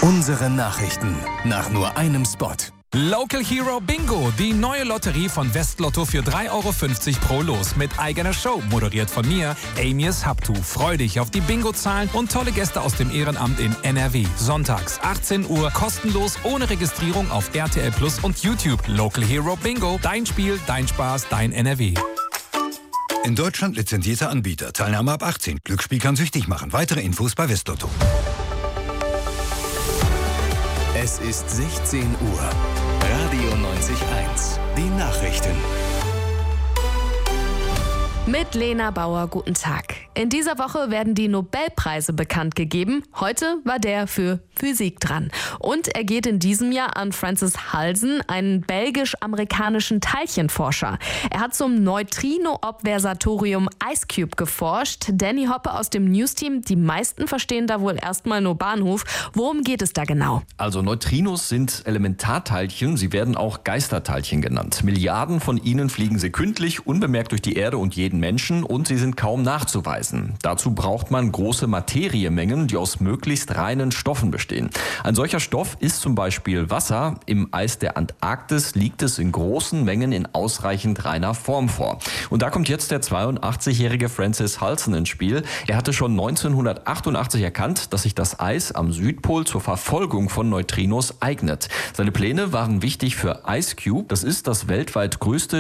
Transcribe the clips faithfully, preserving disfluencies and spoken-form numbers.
Unsere Nachrichten nach nur einem Spot. Local Hero Bingo, die neue Lotterie von Westlotto für drei Euro fünfzig pro Los mit eigener Show, moderiert von mir, Amias Habtu. Freu dich auf die Bingo-Zahlen und tolle Gäste aus dem Ehrenamt in N R W. Sonntags, achtzehn Uhr, kostenlos, ohne Registrierung auf R T L Plus und YouTube. Local Hero Bingo, dein Spiel, dein Spaß, dein N R W. In Deutschland lizenzierter Anbieter. Teilnahme ab achtzehn. Glücksspiel kann süchtig machen. Weitere Infos bei Westlotto. Es ist sechzehn Uhr. Radio neunzig eins. Die Nachrichten. Mit Lena Bauer, guten Tag. In dieser Woche werden die Nobelpreise bekannt gegeben. Heute war der für Physik dran. Und er geht in diesem Jahr an Francis Halsen, einen belgisch-amerikanischen Teilchenforscher. Er hat zum Neutrino-Observatorium IceCube geforscht. Danny Hoppe aus dem News-Team. Die meisten verstehen da wohl erstmal nur Bahnhof. Worum geht es da genau? Also Neutrinos sind Elementarteilchen. Sie werden auch Geisterteilchen genannt. Milliarden von ihnen fliegen sekündlich unbemerkt durch die Erde und jeden Menschen und sie sind kaum nachzuweisen. Dazu braucht man große Materiemengen, die aus möglichst reinen Stoffen bestehen. Ein solcher Stoff ist zum Beispiel Wasser. Im Eis der Antarktis liegt es in großen Mengen in ausreichend reiner Form vor. Und da kommt jetzt der zweiundachtzigjährige Francis Halsen ins Spiel. Er hatte schon neunzehnhundertachtundachtzig erkannt, dass sich das Eis am Südpol zur Verfolgung von Neutrinos eignet. Seine Pläne waren wichtig für IceCube. Das ist das weltweit größte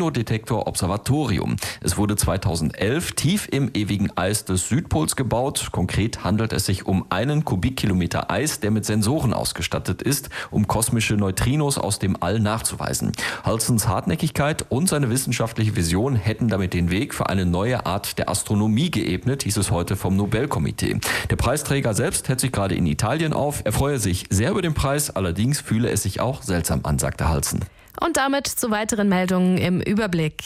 Neutrino-Detektor-Observatorium. Es wurde zweitausendelf tief im ewigen Eis des Südpols gebaut. Konkret handelt es sich um einen Kubikkilometer Eis, der mit Sensoren ausgestattet ist, um kosmische Neutrinos aus dem All nachzuweisen. Halsens Hartnäckigkeit und seine wissenschaftliche Vision hätten damit den Weg für eine neue Art der Astronomie geebnet, hieß es heute vom Nobelkomitee. Der Preisträger selbst hält sich gerade in Italien auf. Er freue sich sehr über den Preis, allerdings fühle es sich auch seltsam an, sagte Halsen. Und damit zu weiteren Meldungen im Überblick.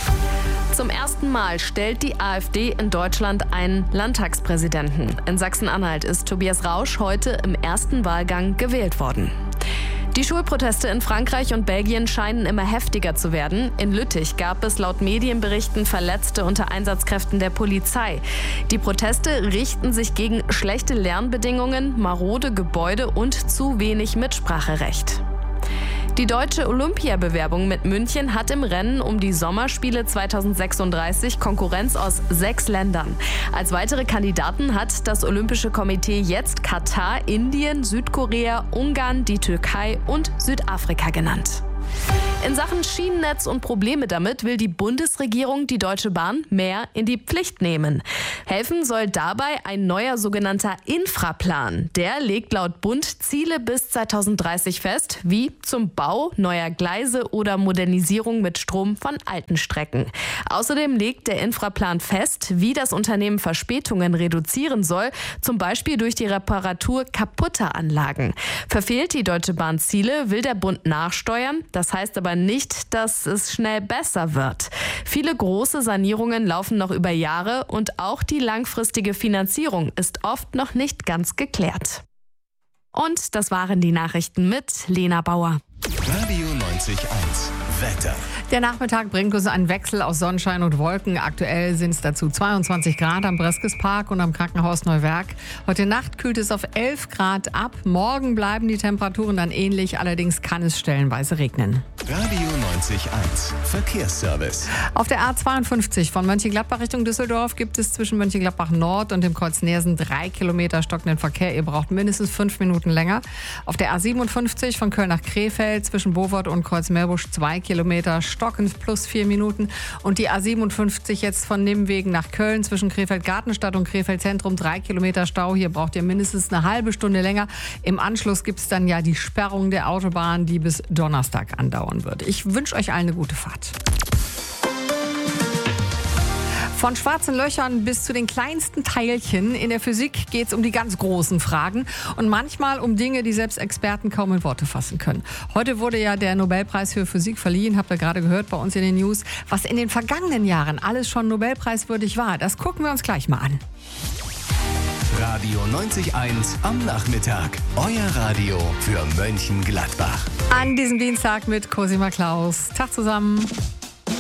Zum ersten Mal stellt die AfD in Deutschland einen Landtagspräsidenten. In Sachsen-Anhalt ist Tobias Rausch heute im ersten Wahlgang gewählt worden. Die Schulproteste in Frankreich und Belgien scheinen immer heftiger zu werden. In Lüttich gab es laut Medienberichten Verletzte unter Einsatzkräften der Polizei. Die Proteste richten sich gegen schlechte Lernbedingungen, marode Gebäude und zu wenig Mitspracherecht. Die deutsche Olympiabewerbung mit München hat im Rennen um die Sommerspiele zweitausendsechsunddreißig Konkurrenz aus sechs Ländern. Als weitere Kandidaten hat das Olympische Komitee jetzt Katar, Indien, Südkorea, Ungarn, die Türkei und Südafrika genannt. In Sachen Schienennetz und Probleme damit will die Bundesregierung die Deutsche Bahn mehr in die Pflicht nehmen. Helfen soll dabei ein neuer sogenannter Infraplan. Der legt laut Bund Ziele bis zweitausenddreißig fest, wie zum Bau neuer Gleise oder Modernisierung mit Strom von alten Strecken. Außerdem legt der Infraplan fest, wie das Unternehmen Verspätungen reduzieren soll, zum Beispiel durch die Reparatur kaputter Anlagen. Verfehlt die Deutsche Bahn Ziele, will der Bund nachsteuern. Das heißt aber nicht, dass es schnell besser wird. Viele große Sanierungen laufen noch über Jahre und auch die langfristige Finanzierung ist oft noch nicht ganz geklärt. Und das waren die Nachrichten mit Lena Bauer. Radio neunzig eins. Wetter. Der Nachmittag bringt uns einen Wechsel aus Sonnenschein und Wolken. Aktuell sind es dazu zweiundzwanzig Grad am Breskes Park und am Krankenhaus Neuwerk. Heute Nacht kühlt es auf elf Grad ab. Morgen bleiben die Temperaturen dann ähnlich. Allerdings kann es stellenweise regnen. Radio neunzig eins. Verkehrsservice. Auf der A zweiundfünfzig von Mönchengladbach Richtung Düsseldorf gibt es zwischen Mönchengladbach Nord und dem Kreuz Neersen drei Kilometer stockenden Verkehr. Ihr braucht mindestens fünf Minuten länger. Auf der A siebenundfünfzig von Köln nach Krefeld zwischen Bovot und Kreuz Meerbusch zwei Kilometer stockend plus vier Minuten. Und die A siebenundfünfzig jetzt von Nimwegen nach Köln zwischen Krefeld-Gartenstadt und Krefeld-Zentrum drei Kilometer Stau. Hier braucht ihr mindestens eine halbe Stunde länger. Im Anschluss gibt es dann ja die Sperrung der Autobahn, die bis Donnerstag andauern wird. Ich wünsche euch allen eine gute Fahrt. Von schwarzen Löchern bis zu den kleinsten Teilchen. In der Physik geht es um die ganz großen Fragen und manchmal um Dinge, die selbst Experten kaum in Worte fassen können. Heute wurde ja der Nobelpreis für Physik verliehen, habt ihr gerade gehört bei uns in den News. Was in den vergangenen Jahren alles schon nobelpreiswürdig war, das gucken wir uns gleich mal an. Radio neunzig eins am Nachmittag. Euer Radio für Mönchengladbach. An diesem Dienstag mit Cosima Klaus. Tag zusammen.